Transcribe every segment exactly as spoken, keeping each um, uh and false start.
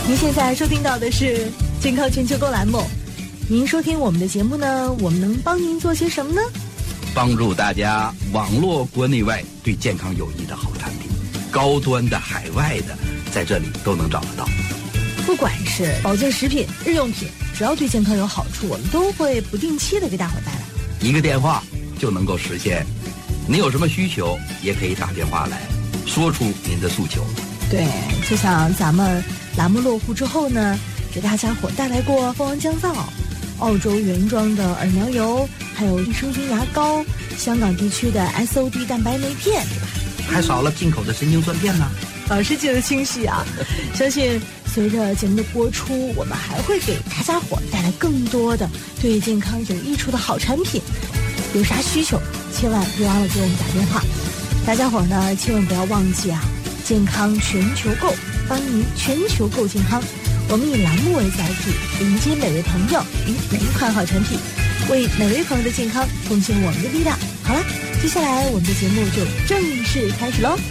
您现在收听到的是健康全球购栏目。您收听我们的节目呢，我们能帮您做些什么呢？ 帮助大家网络国内外对健康有益的好产品，高端的、海外的，在这里都能找得到。 不管是保健食品、日用品，只要对健康有好处，我们都会不定期的给大伙带来。 一个电话就能够实现。您有什么需求，也可以打电话来说出您的诉求。 对，就像咱们栏目落户之后呢，给大家伙带来过蜂王降皂、澳洲原装的耳苗油，还有益生菌牙膏，香港地区的 S O D 蛋白酶片，对吧？ 还少了进口的神经酸片呢。 老师记得清晰啊！相信随着节目的播出，我们还会给大家伙带来更多的对健康有益处的好产品。有啥需求，千万别忘了给我们打电话。大家伙呢，千万不要忘记啊！健康全球购，帮您全球购健康。我们以栏目为载体，迎接每位朋友与每一款好产品，为每位朋友的健康贡献我们的力量。好了，接下来我们的节目就正式开始喽。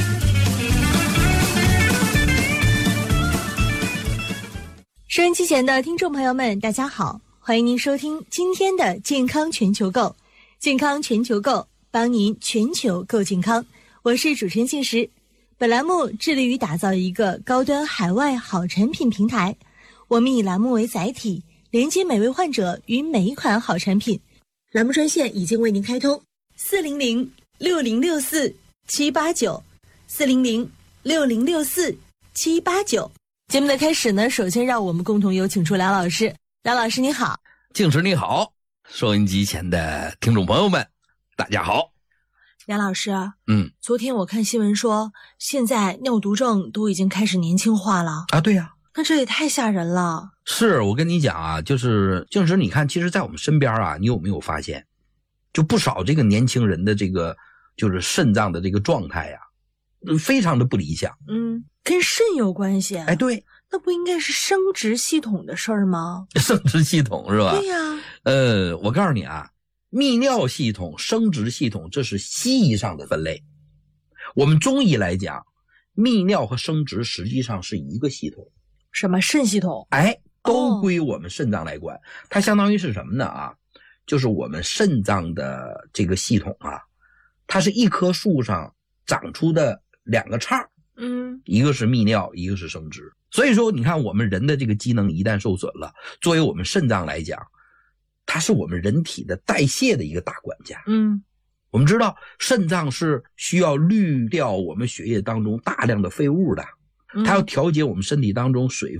收音机前的听众朋友们，大家好，欢迎您收听今天的健康全球购。健康全球购，帮您全球购健康。我是主持人静石。本栏目致力于打造一个高端海外好产品平台，我们以栏目为载体，连接每位患者与每一款好产品。栏目专线已经为您开通，四零零六零六四七八九，四零零六零六四七八九。节目的开始呢，首先让我们共同有请出梁老师。梁老师你好。 静石你好，收音机前的听众朋友们大家好。 梁老师， 嗯， 昨天我看新闻说，现在尿毒症都已经开始年轻化了啊。对呀、啊， 那这也太吓人了。 是，我跟你讲啊，就是静石，你看，其实在我们身边啊，你有没有发现，就不少这个年轻人的这个就是肾脏的这个状态呀、啊，非常的不理想。 嗯，跟肾有关系？ 哎，对， 那不应该是生殖系统的事儿吗？ 生殖系统是吧？ 对呀、啊。 呃，我告诉你啊。泌尿系统、生殖系统，这是西医上的分类。我们中医来讲，泌尿和生殖实际上是一个系统。 什么肾系统？ 哎，都归我们肾脏来管。哦、它相当于是什么呢啊？就是我们肾脏的这个系统啊，它是一棵树上长出的两个杈， 嗯， 一个是泌尿，一个是生殖。所以说，你看我们人的这个机能一旦受损了，作为我们肾脏来讲，它是我们人体的代谢的一个大管家。 嗯， 我们知道肾脏是需要滤掉我们血液当中大量的废物的，它要调节我们身体当中水